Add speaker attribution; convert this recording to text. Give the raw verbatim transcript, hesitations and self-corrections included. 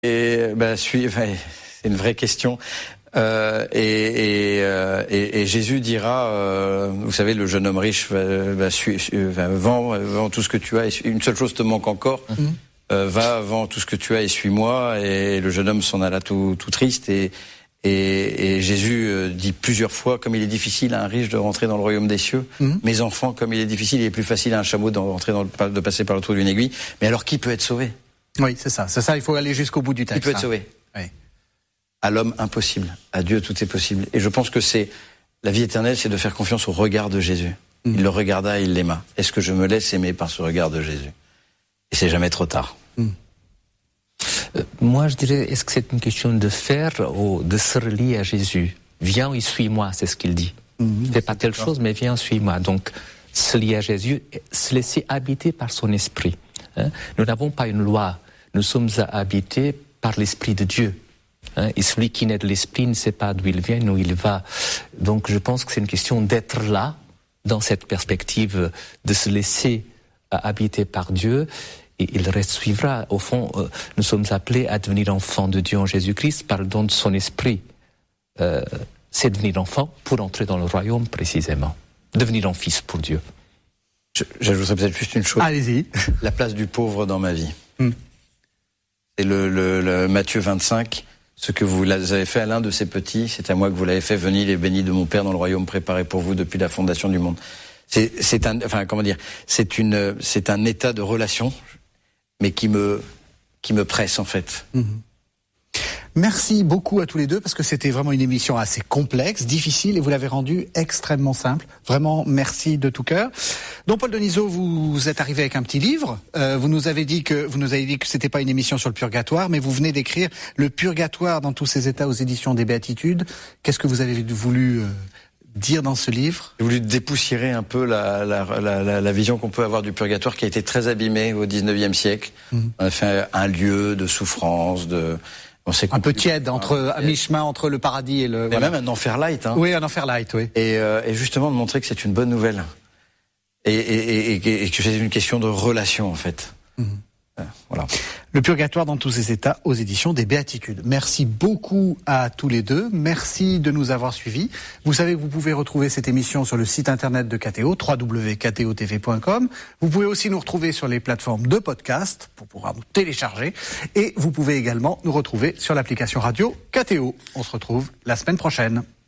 Speaker 1: Et ben, suis, enfin, c'est une vraie question. Euh, et, et, euh, et, et Jésus dira, euh, vous savez, le jeune homme riche va, va, su, va vend, vend tout ce que tu as. Et une seule chose te manque encore. Mmh. Euh, va, vends tout ce que tu as et suis-moi. Et le jeune homme s'en alla tout, tout triste. Et, et, et Jésus euh, dit plusieurs fois, comme il est difficile à un riche de rentrer dans le royaume des cieux, mmh. mes enfants, comme il est difficile, il est plus facile à un chameau de rentrer dans le, de passer par le trou d'une aiguille. Mais alors, qui peut être sauvé?
Speaker 2: Oui, c'est ça. C'est ça. Il faut aller jusqu'au bout du texte.
Speaker 1: Qui peut être sauvé?
Speaker 2: Oui.
Speaker 1: À l'homme, impossible. À Dieu, tout est possible. Et je pense que c'est la vie éternelle, c'est de faire confiance au regard de Jésus. Mmh. Il le regarda, il l'aima. Est-ce que je me laisse aimer par ce regard de Jésus? Et c'est jamais trop tard.
Speaker 3: Mmh. Euh, moi, je dirais, est-ce que c'est une question de faire ou de se relier à Jésus? Viens et suis-moi, c'est ce qu'il dit. Mmh. Fais pas telle chose, mais viens, suis-moi. Donc, se lier à Jésus, se laisser habiter par son esprit. Hein? Nous n'avons pas une loi. Nous sommes habités par l'esprit de Dieu. Hein, et celui qui naît de l'esprit ne sait pas d'où il vient, où il va. Donc je pense que c'est une question d'être là, dans cette perspective, de se laisser euh, habiter par Dieu, et il reste suivra. Au fond, euh, nous sommes appelés à devenir enfants de Dieu en Jésus-Christ par le don de son esprit. Euh, c'est devenir enfant pour entrer dans le royaume, précisément. Devenir un fils pour Dieu.
Speaker 1: Je, j'ajouterais peut-être juste une chose.
Speaker 2: Allez-y.
Speaker 1: La place du pauvre dans ma vie.
Speaker 2: Mm.
Speaker 1: C'est le, le, le Matthieu vingt-cinq. Ce que vous avez fait à l'un de ces petits, c'est à moi que vous l'avez fait. Venez les bénis de mon Père dans le royaume préparé pour vous depuis la fondation du monde. C'est, c'est un, enfin comment dire, c'est une, c'est un état de relation, mais qui me, qui me presse en fait.
Speaker 2: Mmh. Merci beaucoup à tous les deux parce que c'était vraiment une émission assez complexe, difficile et vous l'avez rendue extrêmement simple. Vraiment, merci de tout cœur. Donc Paul Denisot, vous êtes arrivé avec un petit livre. Euh, vous nous avez dit que vous nous avez dit que c'était pas une émission sur le purgatoire, mais vous venez d'écrire Le purgatoire dans tous ses états aux éditions des Béatitudes. Qu'est-ce que vous avez voulu euh, dire dans ce livre?
Speaker 1: J'ai voulu dépoussiérer un peu la, la, la, la, la vision qu'on peut avoir du purgatoire qui a été très abîmée au dix-neuvième siècle. Mmh. On a fait un lieu de souffrance, de
Speaker 2: un peu tiède, entre, à mi-chemin entre le paradis et le...
Speaker 1: Et
Speaker 2: voilà.
Speaker 1: même un enfer light. Hein.
Speaker 2: Oui, un enfer light, oui.
Speaker 1: Et, euh, et justement de montrer que c'est une bonne nouvelle. Et, et, et, et que c'est une question de relation, en fait. Mmh. Euh, voilà.
Speaker 2: Le purgatoire dans tous ses états aux éditions des Béatitudes. Merci beaucoup à tous les deux. Merci de nous avoir suivis. Vous savez que vous pouvez retrouver cette émission sur le site internet de K T O, w w w point k t o t v point com. Vous pouvez aussi nous retrouver sur les plateformes de podcast pour pouvoir nous télécharger. Et vous pouvez également nous retrouver sur l'application radio K T O. On se retrouve la semaine prochaine.